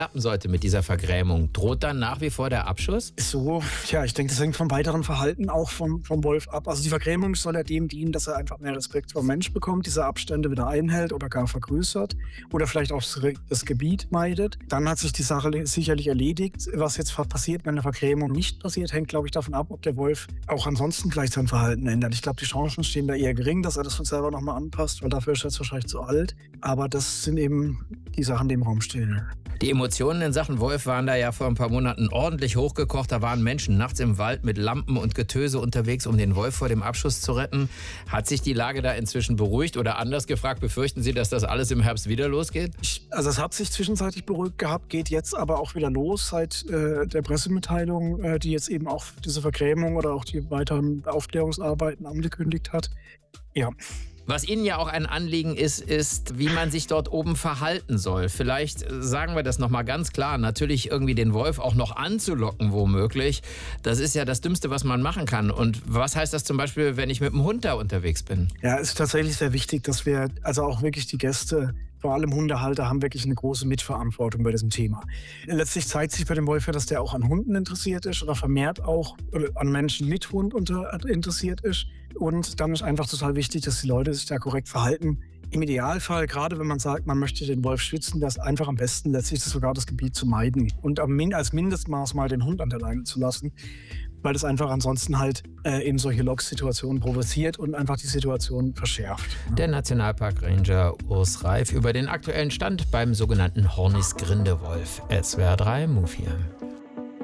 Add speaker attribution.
Speaker 1: klappen sollte mit dieser Vergrämung, droht dann nach wie vor der Abschuss?
Speaker 2: So, ja, ich denke, das hängt vom weiteren Verhalten auch vom Wolf ab. Also die Vergrämung soll ja dem dienen, dass er einfach mehr Respekt vom Mensch bekommt, diese Abstände wieder einhält oder gar vergrößert oder vielleicht auch das Gebiet meidet. Dann hat sich die Sache sicherlich erledigt. Was jetzt passiert, wenn eine Vergrämung nicht passiert, hängt, glaube ich, davon ab, ob der Wolf auch ansonsten gleich sein Verhalten ändert. Ich glaube, die Chancen stehen da eher gering, dass er das von selber nochmal anpasst, weil dafür ist er jetzt wahrscheinlich zu alt. Aber das sind eben die Sachen, die im Raum stehen.
Speaker 1: Die Emotionen in Sachen Wolf waren da ja vor ein paar Monaten ordentlich hochgekocht. Da waren Menschen nachts im Wald mit Lampen und Getöse unterwegs, um den Wolf vor dem Abschuss zu retten. Hat sich die Lage da inzwischen beruhigt oder anders gefragt, befürchten Sie, dass das alles im Herbst wieder losgeht?
Speaker 2: Also es hat sich zwischenzeitlich beruhigt gehabt, geht jetzt aber auch wieder los seit der Pressemitteilung, die jetzt eben auch diese Vergrämung oder auch die weiteren Aufklärungsarbeiten angekündigt hat. Ja.
Speaker 1: Was Ihnen ja auch ein Anliegen ist, wie man sich dort oben verhalten soll. Vielleicht sagen wir das nochmal ganz klar. Natürlich irgendwie den Wolf auch noch anzulocken, womöglich. Das ist ja das Dümmste, was man machen kann. Und was heißt das zum Beispiel, wenn ich mit dem Hund da unterwegs bin?
Speaker 2: Ja, es ist tatsächlich sehr wichtig, dass wir, also auch wirklich die Gäste, vor allem Hundehalter, haben wirklich eine große Mitverantwortung bei diesem Thema. Letztlich zeigt sich bei dem Wolf ja, dass der auch an Hunden interessiert ist oder vermehrt auch an Menschen mit Hund interessiert ist. Und dann ist einfach total wichtig, dass die Leute sich da korrekt verhalten. Im Idealfall, gerade wenn man sagt, man möchte den Wolf schützen, wäre es einfach am besten, letztlich sogar das Gebiet zu meiden und als Mindestmaß mal den Hund an der Leine zu lassen, weil das einfach ansonsten halt eben solche Lock-Situationen provoziert und einfach die Situation verschärft.
Speaker 1: Der Nationalpark-Ranger Urs Reif über den aktuellen Stand beim sogenannten Hornis-Grindewolf. SWR 3 Move hier.